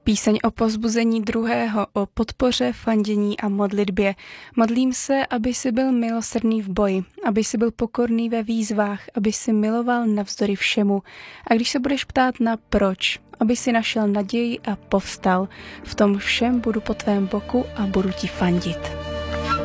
Píseň o povzbuzení druhého, o podpoře, fandění a modlitbě. Modlím se, aby si byl milosrdný v boji, aby si byl pokorný ve výzvách, aby si miloval navzdory všemu. A když se budeš ptát na proč, aby si našel naději a povstal. V tom všem budu po tvém boku a budu ti fandit.